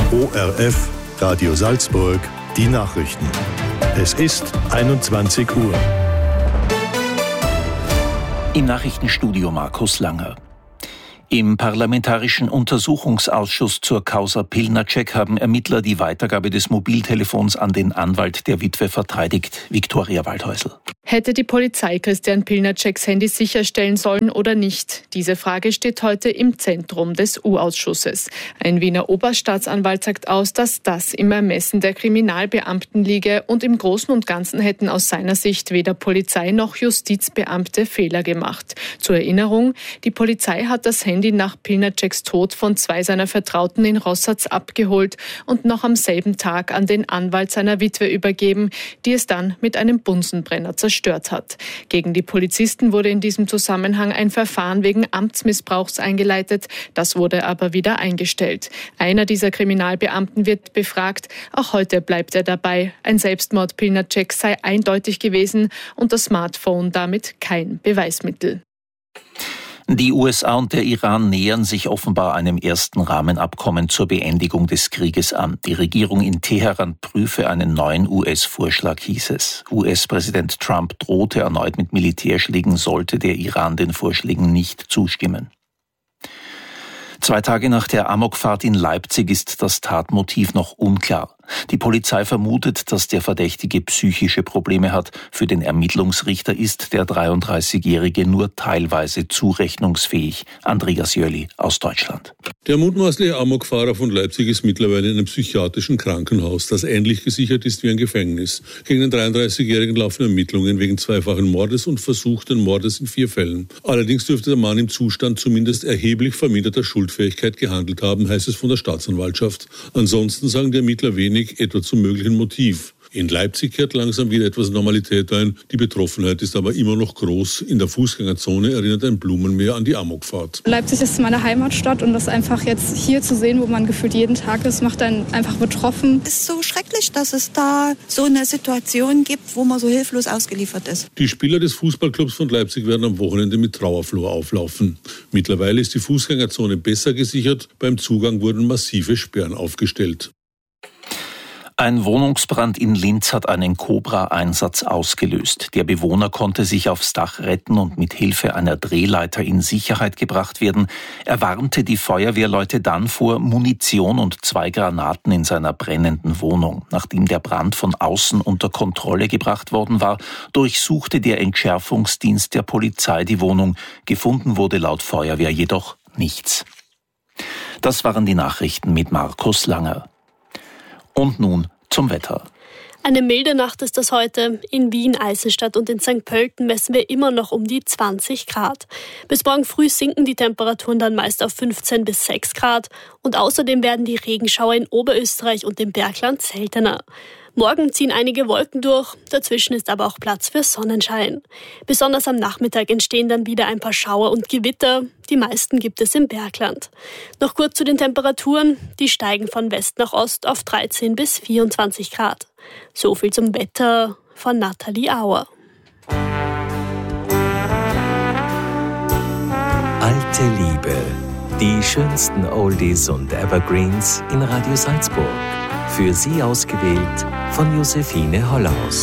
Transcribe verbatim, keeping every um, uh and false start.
O R F, Radio Salzburg, die Nachrichten. Es ist einundzwanzig Uhr. Im Nachrichtenstudio Markus Langer. Im Parlamentarischen Untersuchungsausschuss zur Causa Pilnacek haben Ermittler die Weitergabe des Mobiltelefons an den Anwalt der Witwe verteidigt, Viktoria Waldhäusl. Hätte die Polizei Christian Pilnaceks Handy sicherstellen sollen oder nicht? Diese Frage steht heute im Zentrum des U-Ausschusses. Ein Wiener Oberstaatsanwalt sagt aus, dass das im Ermessen der Kriminalbeamten liege und im Großen und Ganzen hätten aus seiner Sicht weder Polizei noch Justizbeamte Fehler gemacht. Zur Erinnerung, die Polizei hat das Handy nach Pilnaceks Tod von zwei seiner Vertrauten in Rossatz abgeholt und noch am selben Tag an den Anwalt seiner Witwe übergeben, die es dann mit einem Bunsenbrenner zerstört hat. Gegen die Polizisten wurde in diesem Zusammenhang ein Verfahren wegen Amtsmissbrauchs eingeleitet. Das wurde aber wieder eingestellt. Einer dieser Kriminalbeamten wird befragt. Auch heute bleibt er dabei. Ein Selbstmord Pilnaceks sei eindeutig gewesen und das Smartphone damit kein Beweismittel. Die U S A und der Iran nähern sich offenbar einem ersten Rahmenabkommen zur Beendigung des Krieges an. Die Regierung in Teheran prüfe einen neuen U S-Vorschlag, hieß es. U S-Präsident Trump drohte erneut mit Militärschlägen, sollte der Iran den Vorschlägen nicht zustimmen. Zwei Tage nach der Amokfahrt in Leipzig ist das Tatmotiv noch unklar. Die Polizei vermutet, dass der Verdächtige psychische Probleme hat. Für den Ermittlungsrichter ist der dreiunddreißigjährige nur teilweise zurechnungsfähig. Andreas Jöli aus Deutschland. Der mutmaßliche Amokfahrer von Leipzig ist mittlerweile in einem psychiatrischen Krankenhaus, das ähnlich gesichert ist wie ein Gefängnis. Gegen den dreiunddreißigjährigen laufen Ermittlungen wegen zweifachen Mordes und versuchten Mordes in vier Fällen. Allerdings dürfte der Mann im Zustand zumindest erheblich verminderter Schuldfähigkeit gehandelt haben, heißt es von der Staatsanwaltschaft. Ansonsten sagen die Ermittler wenig, etwa zum möglichen Motiv. In Leipzig kehrt langsam wieder etwas Normalität ein. Die Betroffenheit ist aber immer noch groß. In der Fußgängerzone erinnert ein Blumenmeer an die Amokfahrt. Leipzig ist meine Heimatstadt und das einfach jetzt hier zu sehen, wo man gefühlt jeden Tag ist, macht einen einfach betroffen. Es ist so schrecklich, dass es da so eine Situation gibt, wo man so hilflos ausgeliefert ist. Die Spieler des Fußballclubs von Leipzig werden am Wochenende mit Trauerflor auflaufen. Mittlerweile ist die Fußgängerzone besser gesichert. Beim Zugang wurden massive Sperren aufgestellt. Ein Wohnungsbrand in Linz hat einen Cobra-Einsatz ausgelöst. Der Bewohner konnte sich aufs Dach retten und mit Hilfe einer Drehleiter in Sicherheit gebracht werden. Er warnte die Feuerwehrleute dann vor Munition und zwei Granaten in seiner brennenden Wohnung. Nachdem der Brand von außen unter Kontrolle gebracht worden war, durchsuchte der Entschärfungsdienst der Polizei die Wohnung. Gefunden wurde laut Feuerwehr jedoch nichts. Das waren die Nachrichten mit Markus Langer. Und nun zum Wetter. Eine milde Nacht ist das heute. In Wien, Eisenstadt und in Sankt Pölten messen wir immer noch um die zwanzig Grad. Bis morgen früh sinken die Temperaturen dann meist auf fünfzehn bis sechs Grad. Und außerdem werden die Regenschauer in Oberösterreich und im Bergland seltener. Morgen ziehen einige Wolken durch, dazwischen ist aber auch Platz für Sonnenschein. Besonders am Nachmittag entstehen dann wieder ein paar Schauer und Gewitter. Die meisten gibt es im Bergland. Noch kurz zu den Temperaturen. Die steigen von West nach Ost auf dreizehn bis vierundzwanzig Grad. So viel zum Wetter von Nathalie Auer. Alte Liebe. Die schönsten Oldies und Evergreens in Radio Salzburg. Für Sie ausgewählt von Josephine Hollaus.